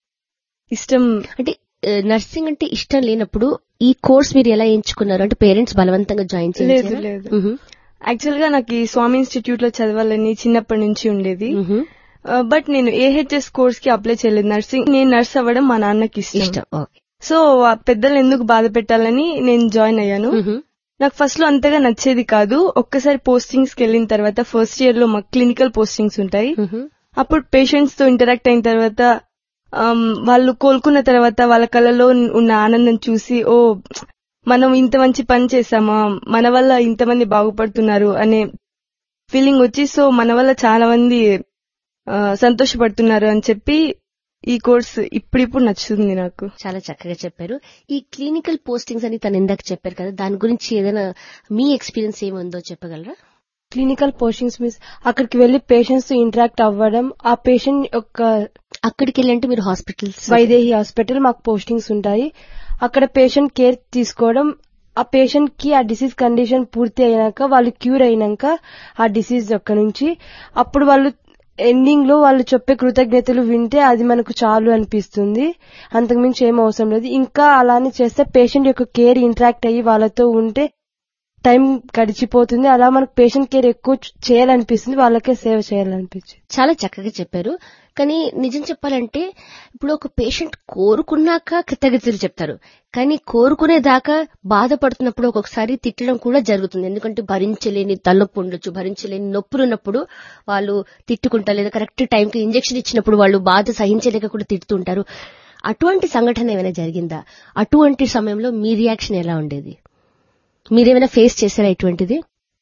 ఇష్టం. అంటే నర్సింగ్ అంటే ఇష్టం లేనప్పుడు ఈ కోర్స్ మీరు ఎలా ఎంచుకున్నారు? అంటే పేరెంట్స్ బలవంతంగా జాయిన్ లేదు లేదు. యాక్చువల్ గా నాకు ఈ స్వామి ఇన్స్టిట్యూట్ లో చదవాలని చిన్నప్పటి నుంచి ఉండేది. బట్ నేను ఏహెచ్ఎస్ కోర్స్ కి అప్లై చేయలేదు. నేను నర్స్ అవ్వడం మా నాన్నకి ఇష్టం. సో పెద్దలు ఎందుకు బాధ పెట్టాలని నేను జాయిన్ అయ్యాను. నాకు ఫస్ట్ లో అంతగా నచ్చేది కాదు. ఒక్కసారి పోస్టింగ్స్ కి వెళ్ళిన తర్వాత ఫస్ట్ ఇయర్ లో మాకు క్లినికల్ పోస్టింగ్స్ ఉంటాయి. అప్పుడు పేషెంట్స్ తో ఇంటరాక్ట్ అయిన తర్వాత వాళ్ళు కోలుకున్న తర్వాత వాళ్ళ కళ్ళలో ఉన్న ఆనందం చూసి, ఓ మనం ఇంత మంచి పని చేశామా, మన వల్ల ఇంతమంది బాగుపడుతున్నారు అనే ఫీలింగ్ వచ్చి, సో మన వల్ల చాలా మంది సంతోషపడుతున్నారు అని చెప్పి ఈ కోర్స్ ఇప్పుడు నచ్చుతుంది నాకు. చాలా చక్కగా చెప్పారు. ఈ క్లినికల్ పోస్టింగ్స్ అని తను ఇందాక చెప్పారు కదా, దాని గురించి ఏదైనా మీ ఎక్స్పీరియన్స్ ఏముందో చెప్పగలరా? క్లినికల్ పోస్టింగ్స్ మీన్స్ అక్కడికి వెళ్లి పేషెంట్స్ తో ఇంటరాక్ట్ అవ్వడం, ఆ పేషెంట్ యొక్క అక్కడికి వెళ్ళంటే మీరు హాస్పిటల్స్, వైదేహి హాస్పిటల్ మాకు పోస్టింగ్స్ ఉంటాయి. అక్కడ పేషెంట్ కేర్ తీసుకోవడం, ఆ పేషెంట్ కి ఆ డిసీజ్ కండిషన్ పూర్తి అయినాక, వాళ్ళు క్యూర్ అయినాక ఆ డిసీజ్ యొక్క నుంచి, అప్పుడు వాళ్ళు ఎండింగ్ లో వాళ్ళు చెప్పే కృతజ్ఞతలు వింటే అది మనకు చాలు అనిపిస్తుంది. అంతకుమించి ఏం అవసరం లేదు. ఇంకా అలానే చేస్తే పేషెంట్ యొక్క కేర్ ఇంటరాక్ట్ అయ్యి వాళ్ళతో ఉంటే టైం గడిచిపోతుంది. అలా మనకు పేషెంట్ కేర్ ఎక్కువ చేయాలనిపిస్తుంది, వాళ్ళకే సేవ చేయాలనిపించింది. చాలా చక్కగా చెప్పారు. కానీ నిజం చెప్పాలంటే ఇప్పుడు ఒక పేషెంట్ కోరుకున్నాక కృతజ్ఞతలు చెప్తారు, కానీ కోరుకునేదాకా బాధపడుతున్నప్పుడు ఒక్కొక్కసారి తిట్టడం కూడా జరుగుతుంది. ఎందుకంటే భరించలేని తలనొప్పి ఉండొచ్చు, భరించలేని నొప్పులు ఉన్నప్పుడు వాళ్ళు తిట్టుకుంటారు, లేదా కరెక్ట్ టైంకి ఇంజెక్షన్ ఇచ్చినప్పుడు వాళ్ళు బాధ సహించలేక కూడా తిడుతుంటారు. అటువంటి సంఘటన ఏమైనా జరిగిందా? అటువంటి సమయంలో మీ రియాక్షన్ ఎలా ఉండేది? మీరేమైనా ఫేస్ చేశారా ఇటువంటిది?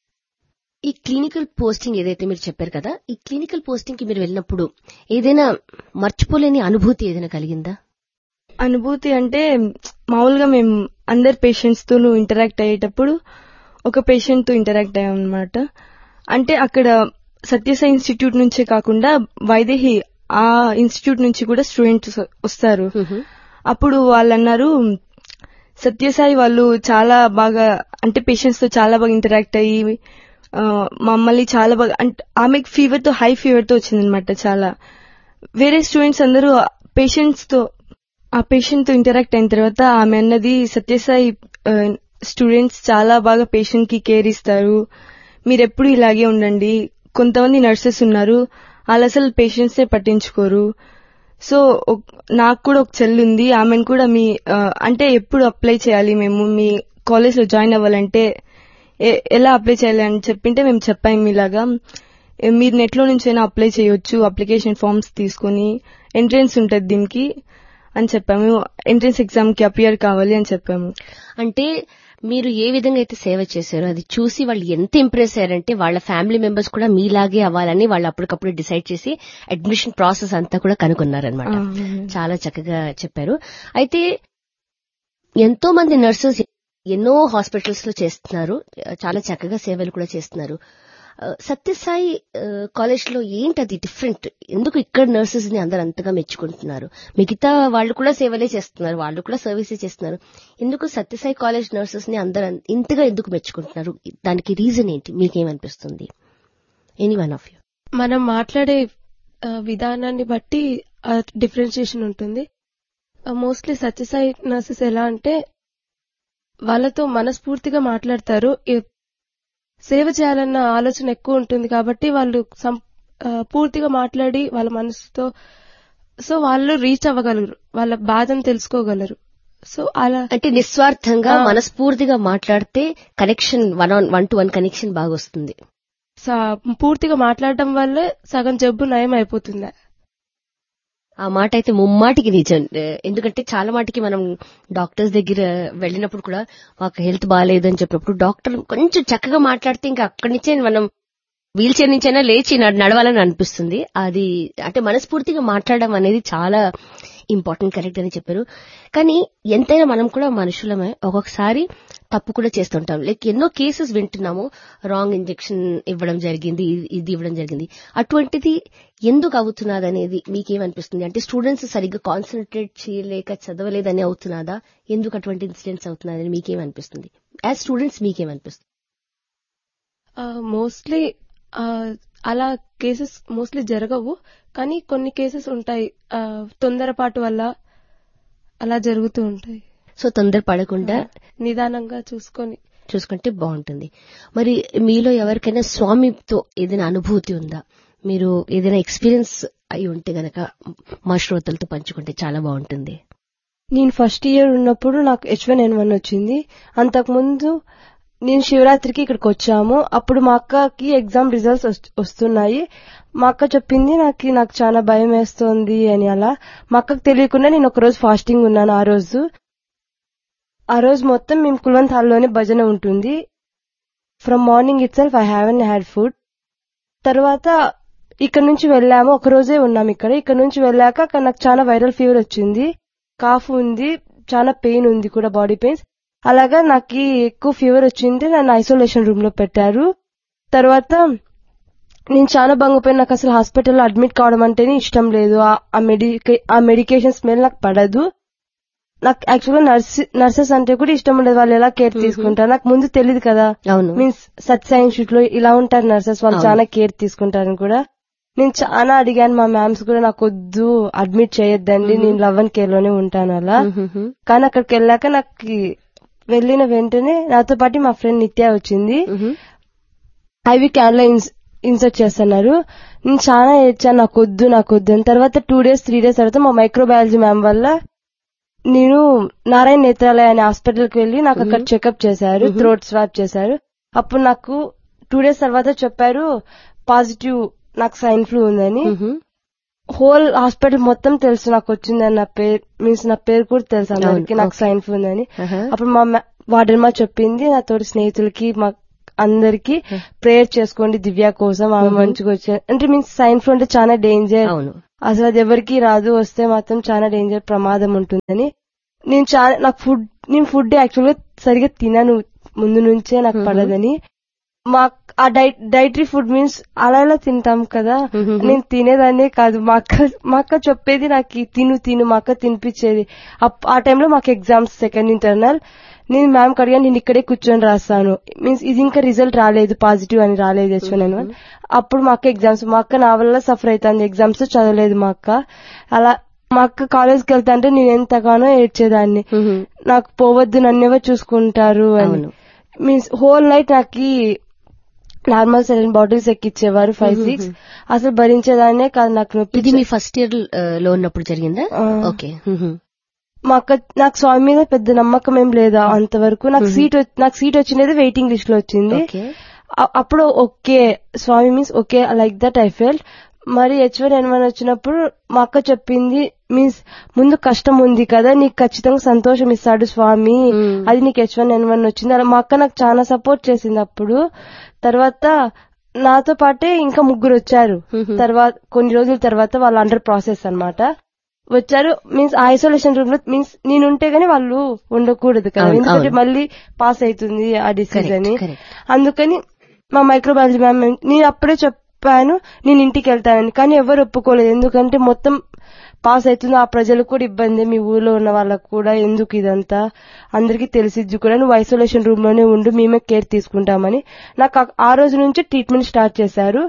ఈ క్లినికల్ పోస్టింగ్ ఏదైతే మీరు చెప్పారు కదా, ఈ క్లినికల్ పోస్టింగ్ కి మీరు వెళ్ళినప్పుడు ఏదైనా మర్చిపోలేని అనుభూతి ఏదైనా కలిగిందా? అనుభూతి అంటే మామూలుగా మేము అందరు పేషెంట్స్ తో ఇంటరాక్ట్ అయ్యేటప్పుడు ఒక పేషెంట్ తో ఇంటరాక్ట్ అయ్యాం అనమాట. అంటే అక్కడ సత్యసాయి ఇన్స్టిట్యూట్ నుంచే కాకుండా వైదేహి ఆ ఇన్స్టిట్యూట్ నుంచి కూడా స్టూడెంట్స్ వస్తారు. అప్పుడు వాళ్ళు అన్నారు, సత్యసాయి వాళ్ళు చాలా బాగా, అంటే పేషెంట్స్ తో చాలా బాగా ఇంటరాక్ట్ అయ్యి మమ్మల్ని చాలా బాగా, అంటే ఆమెకి ఫీవర్ తో, హై ఫీవర్ తో వచ్చిందనమాట. చాలా వేరే స్టూడెంట్స్ అందరూ ఆ పేషెంట్ తో ఇంటరాక్ట్ అయిన తర్వాత ఆమె అన్నది, సత్యసాయి స్టూడెంట్స్ చాలా బాగా పేషెంట్ కి కేర్ ఇస్తారు, మీరెప్పుడు ఇలాగే ఉండండి. కొంతమంది నర్సెస్ ఉన్నారు, వాళ్ళు అసలు పేషెంట్స్ నే పట్టించుకోరు. సో నాకు కూడా ఒక చెల్లి ఉంది, ఆమెను కూడా అంటే ఎప్పుడు అప్లై చేయాలి, మేము మీ కాలేజ్ లో జాయిన్ అవ్వాలంటే ఎలా అప్లై చేయాలి అని చెప్పింటే మేము చెప్పాము, ఇలాగా మీరు నెట్ లో నుంచైనా అప్లై చేయొచ్చు, అప్లికేషన్ ఫామ్స్ తీసుకుని, ఎంట్రన్స్ ఉంటుంది దీనికి అని చెప్పాము, ఎంట్రన్స్ ఎగ్జామ్ కి అపియర్ కావాలి అని చెప్పాము. అంటే మీరు ఏ విధంగా అయితే సేవ చేశారో అది చూసి వాళ్ళు ఎంత ఇంప్రెస్ అయ్యారంటే వాళ్ళ ఫ్యామిలీ మెంబర్స్ కూడా మీలాగే అవ్వాలని వాళ్ళు అప్పటికప్పుడు డిసైడ్ చేసి అడ్మిషన్ ప్రాసెస్ అంతా కూడా కనుగొన్నారనమాట. చాలా చక్కగా చెప్పారు. అయితే ఎంతో మంది నర్సెస్ ఎన్నో హాస్పిటల్స్ లో చేస్తున్నారు, చాలా చక్కగా సేవలు కూడా చేస్తున్నారు. సత్యసాయి కాలేజ్ లో ఏంటది డిఫరెంట్? ఎందుకు ఇక్కడ నర్సెస్ ని అందరు అంతగా మెచ్చుకుంటున్నారు? మిగతా వాళ్ళు కూడా సేవలే చేస్తున్నారు, వాళ్ళు కూడా సర్వీసే చేస్తున్నారు, ఎందుకు సత్యసాయి కాలేజ్ నర్సెస్ ని అందరు ఇంతగా ఎందుకు మెచ్చుకుంటున్నారు? దానికి రీజన్ ఏంటి? మీకేమనిపిస్తుంది? Any one of you. మనం మాట్లాడే విధానాన్ని బట్టి డిఫరెన్షియేషన్ ఉంటుంది. మోస్ట్లీ సత్యసాయి నర్సెస్ ఎలా అంటే వాళ్ళతో మనస్ఫూర్తిగా మాట్లాడతారు, సేవ చేయాలన్న ఆలోచన ఎక్కువ ఉంటుంది కాబట్టి వాళ్ళు పూర్తిగా మాట్లాడి వాళ్ళ మనసుతో, సో వాళ్ళు రీచ్ అవ్వగలరు, వాళ్ళ బాధను తెలుసుకోగలరు. సో అలా అంటే నిస్వార్థంగా మనస్ఫూర్తిగా మాట్లాడితే కనెక్షన్, 1-to-1 కనెక్షన్ బాగా వస్తుంది. పూర్తిగా మాట్లాడటం వల్లే సగం జబ్బు నయం అయిపోతుంది. ఆ మాట అయితే ముమ్మాటికి నిజం. ఎందుకంటే చాలా మాటికి మనం డాక్టర్స్ దగ్గర వెళ్ళినప్పుడు కూడా మాకు హెల్త్ బాగాలేదు అని చెప్పినప్పుడు డాక్టర్ కొంచెం చక్కగా మాట్లాడితే ఇంకా అక్కడి నుంచే మనం వీల్ చైర్ నుంచైనా లేచి నడవాలని అనిపిస్తుంది. అది అంటే మనస్ఫూర్తిగా మాట్లాడడం అనేది చాలా ఇంపార్టెంట్, కరెక్ట్ అని చెప్పారు. కానీ ఎంతైనా మనం కూడా మనుషులమే, ఒక్కొక్కసారి తప్పు కూడా చేస్తుంటాం. లైక్ ఎన్నో కేసెస్ వింటున్నాము, రాంగ్ ఇంజెక్షన్ ఇవ్వడం జరిగింది, ఇది ఇవ్వడం జరిగింది. అటువంటిది ఎందుకు అవుతున్నది అనేది మీకేమనిపిస్తుంది? అంటే స్టూడెంట్స్ సరిగ్గా కాన్సన్ట్రేట్ చేయలేక చదవలేదని అవుతున్నదా? ఎందుకు అటువంటి ఇన్సిడెంట్స్ అవుతున్నదని మీకేమనిపిస్తుంది? యాజ్ స్టూడెంట్స్ మీకేమనిపిస్తుంది? మోస్ట్లీ అలా కేసెస్ మోస్ట్లీ జరగవు, కానీ కొన్ని కేసెస్ ఉంటాయి తొందరపాటు వల్ల అలా జరుగుతూ ఉంటాయి. సో తొందరపడకుండా నిదానంగా చూసుకుంటే బాగుంటుంది. మరి మీలో ఎవరికైనా స్వామితో ఏదైనా అనుభూతి ఉందా? మీరు ఏదైనా ఎక్స్పీరియన్స్ అయి ఉంటే గనక మా శ్రోతలతో పంచుకుంటే చాలా బాగుంటుంది. నేను ఫస్ట్ ఇయర్ ఉన్నప్పుడు నాకు H1N1 వచ్చింది. అంతకుముందు నేను శివరాత్రికి ఇక్కడికి వచ్చాము. అప్పుడు మా అక్కకి ఎగ్జామ్ రిజల్ట్స్ వస్తున్నాయి. మా అక్క చెప్పింది నాకు చాలా భయం వేస్తోంది అని. అలా మా అక్కకు తెలియకుండా నేను ఒక రోజు ఫాస్టింగ్ ఉన్నాను. ఆ రోజు మొత్తం మేము కుల్వంత్ హాల్లోనే భజన ఉంటుంది. From morning it self I haven't had food. తర్వాత ఇక్కడ నుంచి వెళ్ళాము, ఒక రోజే ఉన్నాము ఇక్కడ నుంచి వెళ్ళాక అక్కడ నాకు చాలా వైరల్ ఫీవర్ వచ్చింది, కాఫ్ ఉంది, చాలా పెయిన్ ఉంది కూడా, బాడీ పెయిన్స్. అలాగా నాకు ఎక్కువ ఫీవర్ వచ్చింది. నన్ను ఐసోలేషన్ రూమ్ లో పెట్టారు. తర్వాత నేను చాలా బంగిపోయి నాకు అసలు హాస్పిటల్లో అడ్మిట్ కావడం అంటేనే ఇష్టం లేదు. ఆ మెడికేషన్ స్మెల్ నాకు పడదు. నాకు యాక్చువల్గా నర్సెస్ అంటే కూడా ఇష్టం ఉండదు, వాళ్ళు ఎలా కేర్ తీసుకుంటారు. నాకు ముందు తెలియదు కదా, మీన్స్ సత్య ఇన్స్టిట్యూట్ లో ఇలా ఉంటారు నర్సెస్, వాళ్ళు చాలా కేర్ తీసుకుంటారని కూడా. నేను చాలా అడిగాను మా మ్యామ్స్ కూడా, నాకు వద్దు అడ్మిట్ చేయొద్దండి, నేను లవ్ అండ్ కేర్ లోనే ఉంటాను అలా. కానీ అక్కడికి వెళ్ళాక నాకు వెళ్ళిన వెంటనే నాతో పాటు మా ఫ్రెండ్ నిత్య వచ్చింది. ఐవి క్యాన్లో ఇన్సర్ట్ చేస్తున్నారు. నేను చాలా ఏడ్చాను, నాకు వద్దు అని. తర్వాత 2 days 3 days తర్వాత మా మైక్రోబయాలజీ మ్యామ్ వల్ల నేను నారాయణ నేత్రాలయ అనే హాస్పిటల్కి వెళ్లి నాకు అక్కడ చెకప్ చేశారు, థ్రోట్ స్వాప్ చేశారు. అప్పుడు నాకు 2 days తర్వాత చెప్పారు పాజిటివ్, నాకు స్వైన్ ఫ్లూ ఉందని. హోల్ హాస్పిటల్ మొత్తం తెలుసు నాకు వచ్చిందని, నా పేరు మీన్స్ నా పేరు కూడా తెలుసు అందరికి నాకు స్వైన్ ఫ్లూ ఉందని. అప్పుడు మా వార్డెన్ మా చెప్పింది నా తోటి స్నేహితులకి మా అందరికి ప్రేయర్ చేసుకోండి దివ్య కోసం, ఆమె మంచిగా వచ్చారు అంటే. మీన్స్ స్వైన్ ఫ్లూ అంటే చాలా డేంజర్, అసలు అది ఎవరికి రాదు, వస్తే మాత్రం చాలా డేంజర్, ప్రమాదం ఉంటుందని. నేను ఫుడ్ యాక్చువల్ గా సరిగా తినను ముందు నుంచే, నాకు పడదని. మా ఆ డైటరీ ఫుడ్ మీన్స్ అలా ఎలా తింటాం కదా, నేను తినేదాన్నే కాదు. మా అక్క చెప్పేది నాకు తిను మా అక్క తినిపించేది. ఆ టైంలో మాకు ఎగ్జామ్స్ సెకండ్ ఇంటర్నల్. నేను మ్యామ్ అడిగాను, నేను ఇక్కడే కూర్చొని రాస్తాను, మీన్స్ ఇది ఇంకా రిజల్ట్ రాలేదు, పాజిటివ్ అని రాలేదు H1N1. అప్పుడు మా అక్క ఎగ్జామ్స్, మా అక్క నా వల్ల సఫర్ అవుతుంది, ఎగ్జామ్స్ చదవలేదు మా అక్క. అలా మా అక్క కాలేజ్కి వెళ్తా అంటే నేను ఎంతగానో ఏడ్చేదాన్ని, నాకు పోవద్దు నన్నేవో చూసుకుంటారు అని. మీన్స్ హోల్ నైట్ నాకు నార్మల్ సెలైన్ బాటిల్స్ ఎక్కిచ్చేవారు 5-6, అసలు భరించేదాన్నే కాదు. నాకు నొప్పి. ఇది మీ ఫస్ట్ ఇయర్ లో ఉన్నప్పుడు జరిగిందా? ఓకే. నాకు స్వామి మీద పెద్ద నమ్మకం ఏం లేదా అంతవరకు. నాకు సీట్ వచ్చినది వెయిటింగ్ లిస్ట్ లో వచ్చింది. అప్పుడు okay Swamy means okay like that I felt. మరి H1N1 వచ్చినప్పుడు మా అక్క చెప్పింది, మీన్స్ ముందు కష్టం ఉంది కదా, నీకు ఖచ్చితంగా సంతోషం ఇస్తాడు స్వామి, అది నీకు H1N1 వచ్చింది. అలా మా అక్క నాకు చాలా సపోర్ట్ చేసింది అప్పుడు. తర్వాత నాతో పాటే ఇంకా 3 వచ్చారు. తర్వాత కొన్ని రోజుల తర్వాత వాళ్ళు అండర్ ప్రాసెస్ అన్నమాట వచ్చారు. మీన్స్ ఐసోలేషన్ రూమ్ లో మీన్స్ నేనుంటే గానీ వాళ్ళు ఉండకూడదు కదా, ఎందుకంటే మళ్ళీ పాస్ అవుతుంది ఆ డిసీజ్ అని. అందుకని మా మైక్రోబయాలజీ మ్యామ్ నేను అప్పుడే చెప్పాను నేను ఇంటికి వెళ్తానని, కానీ ఎవరు ఒప్పుకోలేదు. ఎందుకంటే మొత్తం పాస్ అవుతుంది, ఆ ప్రజలకు కూడా ఇబ్బంది, మీ ఊర్లో ఉన్న వాళ్ళకు కూడా, ఎందుకు ఇదంతా అందరికీ తెలిసిద్ది కూడా, నువ్వు ఐసోలేషన్ రూమ్ లోనే ఉండు, మేమే కేర్ తీసుకుంటామని. నాకు ఆ రోజు నుంచి ట్రీట్మెంట్ స్టార్ట్ చేశారు.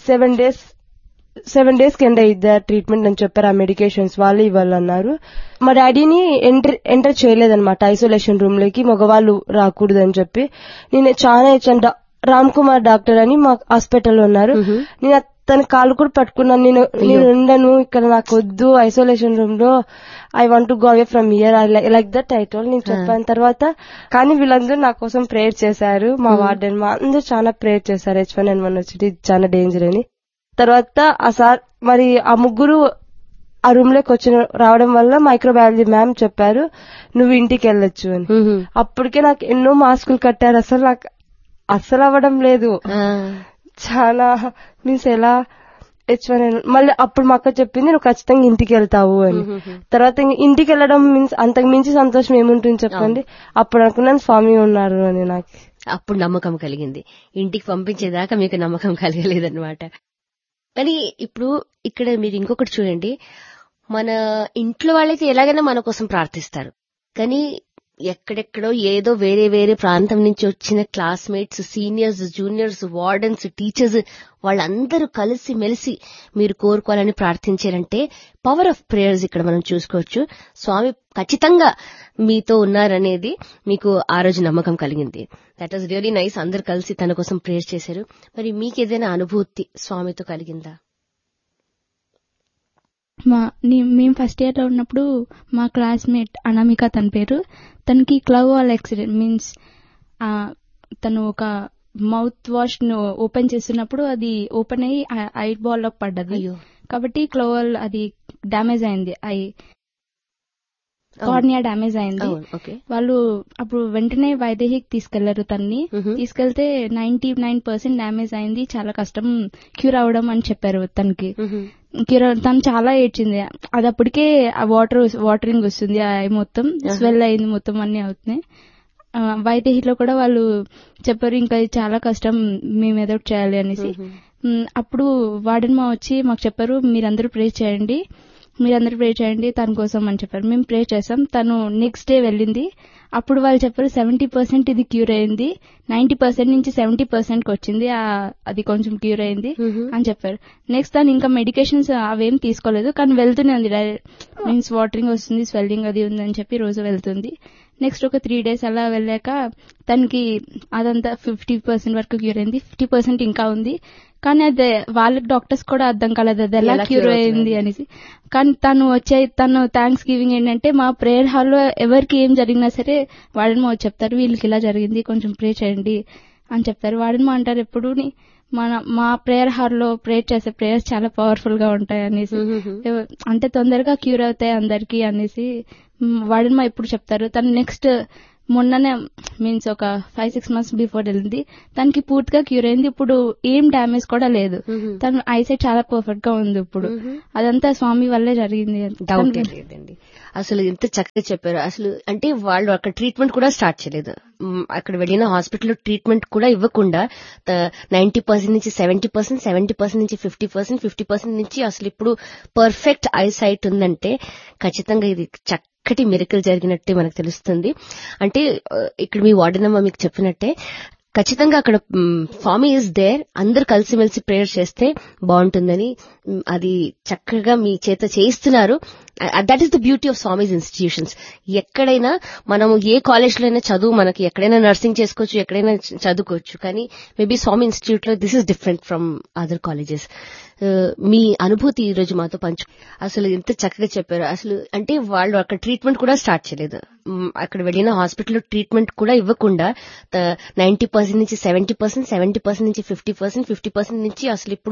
7 days కి ఎండ్ అయ్యిద్ది ట్రీట్మెంట్ అని చెప్పారు. ఆ మెడికేషన్స్ వాళ్ళే ఇవ్వాలన్నారు. మా డాడీని ఎంటర్ చేయలేదన్నమాట ఐసోలేషన్ రూమ్ లోకి, మగవాళ్ళు రాకూడదని చెప్పి. నేను చాలా ఇచ్చాను. రామ్ కుమార్ డాక్టర్ అని మా హాస్పిటల్లో ఉన్నారు. నేను తన కాళ్ళు కూడా పట్టుకున్నాను. నేను ఉండను ఇక్కడ, నాకు వద్దు ఐసోలేషన్ రూమ్ లో, I want to go away from here, like that I told. నేను చెప్పాను తర్వాత. కానీ వీళ్ళందరూ నా కోసం ప్రేయర్ చేశారు. మా వార్డెన్ మా అందరూ చాలా ప్రేయర్ చేశారు, H1N1 వచ్చి చాలా డేంజర్ అని. తర్వాత ఆ సార్ మరి ఆ ముగ్గురు ఆ రూమ్ లోకి రావడం వల్ల మైక్రోబయాలజీ మ్యామ్ చెప్పారు నువ్వు ఇంటికి వెళ్ళొచ్చు అని. అప్పటికే నాకు ఎన్నో మాస్కులు కట్టారు. అసలు నాకు అస్సలు అవ్వడం లేదు. చాలా మీన్స్ ఎలా H1N1 మళ్ళీ అప్పుడు మా అక్క చెప్పింది నువ్వు ఖచ్చితంగా ఇంటికి వెళ్తావు అని. తర్వాత ఇంటికి వెళ్ళడం మీన్స్ అంతకు మించి సంతోషం ఏముంటుంది చెప్పండి. అప్పుడు అనుకున్నాను స్వామి ఉన్నారు అని. నాకు అప్పుడు నమ్మకం కలిగింది. ఇంటికి పంపించేదాకా మీకు నమ్మకం కలగలేదన్నమాట. కానీ ఇప్పుడు ఇక్కడ మీరు ఇంకొకటి చూడండి, మన ఇంట్లో వాళ్ళైతే ఎలాగైనా మన కోసం ప్రార్థిస్తారు. కానీ ఎక్కడెక్కడో ఏదో వేరే వేరే ప్రాంతం నుంచి వచ్చిన classmates, seniors, juniors, wardens, teachers వాళ్ళందరూ కలిసి మెలిసి మీరు కోరుకోవాలని ప్రార్థించారంటే పవర్ ఆఫ్ ప్రేయర్స్ ఇక్కడ మనం చూసుకోవచ్చు. స్వామి ఖచ్చితంగా మీతో ఉన్నారనేది మీకు ఆ రోజు నమ్మకం కలిగింది. That was really nice. అందరు కలిసి తన కోసం ప్రేయర్ చేశారు. మరి మీకేదైనా అనుభూతి స్వామితో కలిగిందా? మేము ఫస్ట్ ఇయర్ లో ఉన్నప్పుడు మా క్లాస్మేట్ అనామిక తన పేరు, తనకి క్లవ్ వాల్ యాక్సిడెంట్ మీన్స్ తను ఒక మౌత్ వాష్ ను ఓపెన్ చేస్తున్నప్పుడు అది ఓపెన్ అయ్యి ఐ బాల్ లో పడ్డది. కాబట్టి క్లవ్ వాల్ అది డ్యామేజ్ అయింది, కార్నియా డ్యామేజ్ అయింది. వాళ్ళు అప్పుడు వెంటనే వైదేహికి తీసుకెళ్లారు. తన్ని తీసుకెళ్తే 99% డ్యామేజ్ అయింది, చాలా కష్టం క్యూర్ అవడం అని చెప్పారు తనకి. తను చాలా ఏడ్చింది. అది అప్పటికే వాటరింగ్ వస్తుంది, మొత్తం స్వెల్ అయింది, మొత్తం అన్ని అవుతున్నాయి. వైదేహిలో కూడా వాళ్ళు చెప్పారు ఇంకా చాలా కష్టం, మేము ఏదో చేయాలి అనేసి. అప్పుడు వార్డెన్ మా వచ్చి మాకు చెప్పారు మీరందరూ ప్రే చేయండి తన కోసం అని చెప్పారు. మేము ప్రే చేసాం. తను నెక్స్ట్ డే వెళ్ళింది. అప్పుడు వాళ్ళు చెప్పారు 70% ఇది క్యూర్ అయింది, 90% నుంచి 70% వచ్చింది, అది కొంచెం క్యూర్ అయింది అని చెప్పారు. నెక్స్ట్ తను ఇంకా మెడికేషన్స్ అవేం తీసుకోలేదు, కానీ వెళ్తూనే ఉంది. మీన్స్ వాటరింగ్ వస్తుంది, స్వెల్లింగ్ అది ఉంది అని చెప్పి రోజు వెళ్తుంది. నెక్స్ట్ ఒక 3 days అలా వెళ్ళాక తనకి అదంతా 50% వరకు క్యూర్ అయింది, 50% ఇంకా ఉంది. కానీ అదే వాళ్ళకి డాక్టర్స్ కూడా అర్థం కాలేదు అది ఎలా క్యూర్ అయింది అనేసి. కానీ తను థ్యాంక్స్ గివింగ్ ఏంటంటే మా ప్రేయర్ హాల్లో ఎవరికి ఏం జరిగినా సరే వాడని మా చెప్తారు వీళ్ళకి ఇలా జరిగింది కొంచెం ప్రే చేయండి అని చెప్తారు. వాడని మా అంటారు ఎప్పుడు మా ప్రేయర్ హాల్లో ప్రేయర్ చేసే ప్రేయర్స్ చాలా పవర్ఫుల్ గా ఉంటాయి అనేసి, అంటే తొందరగా క్యూర్ అవుతాయి అందరికి అనేసి వాడని మా ఎప్పుడు చెప్తారు. తను నెక్స్ట్ మొన్ననే మీన్స్ ఒక 5-6 months బిఫోర్ వెళ్ళింది, తనకి పూర్తిగా క్యూర్ అయింది. ఇప్పుడు ఏం డ్యామేజ్ కూడా లేదు, తన ఐసైట్ చాలా పర్ఫెక్ట్ గా ఉంది ఇప్పుడు. అదంతా స్వామి వల్లే జరిగింది. డౌట్ లేదండి. అసలు ఎంత చక్కగా చెప్పారు. అసలు అంటే వాళ్ళు అక్కడ ట్రీట్మెంట్ కూడా స్టార్ట్ చేయలేదు, అక్కడ వెళ్ళిన హాస్పిటల్లో ట్రీట్మెంట్ కూడా ఇవ్వకుండా 90% నుంచి 70%, 70% నుంచి 50%, 50% నుంచి అసలు ఇప్పుడు పర్ఫెక్ట్ ఐసైట్ ఉందంటే ఖచ్చితంగా ఇది చక్కటి మిరకల్ జరిగినట్టే మనకు తెలుస్తుంది. అంటే ఇక్కడ మీ వార్డెనమ్మ మీకు చెప్పినట్టే ఖచ్చితంగా అక్కడ స్వామి ఈజ్ దేర్, అందరు కలిసిమెలిసి ప్రేయర్ చేస్తే బాగుంటుందని అది చక్కగా మీ చేత చేయిస్తున్నారు. That is the beauty of Swami's institutions. ఎక్కడైనా మనము ఏ కాలేజ్లో అయినా చదువు, మనకి ఎక్కడైనా నర్సింగ్ చేసుకోవచ్చు, ఎక్కడైనా చదువుకోవచ్చు, కానీ మేబీ స్వామి ఇన్స్టిట్యూట్ లో this is different from other colleges. మీ అనుభూతి ఈ రోజు మాతో పంచు. అసలు ఎంత చక్కగా చెప్పారు. అసలు అంటే వాళ్ళు అక్కడ ట్రీట్మెంట్ కూడా స్టార్ట్ చేయలేదు, అక్కడ వెళ్ళిన హాస్పిటల్లో ట్రీట్మెంట్ కూడా ఇవ్వకుండా 90% నుంచి 70%, 70% నుంచి 50%, 50% నుంచి అసలు ఇప్పుడు